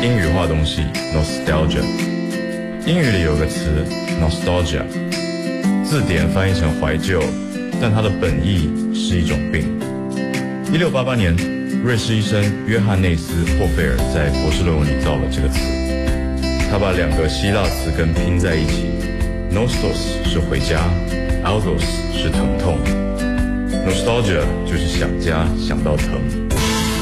英语化东西 nostalgia。英语里有个词 nostalgia， 字典翻译成怀旧，但它的本意是一种病。1688年，瑞士医生约翰内斯·霍费尔在博士论文里造了这个词。他把两个希腊词根拼在一起 ，nostos 是回家 ，algos 是疼痛 ，nostalgia 就是想家，想到疼。